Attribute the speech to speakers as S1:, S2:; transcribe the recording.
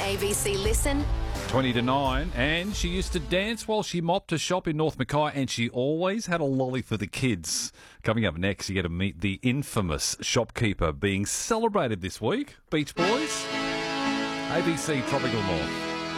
S1: ABC Listen.
S2: 20 to 9, and she used to dance while she mopped a shop in North Mackay, and she always had a lolly for the kids. Coming up next, you get to meet the infamous shopkeeper being celebrated this week. Beach Boys, ABC Tropical North.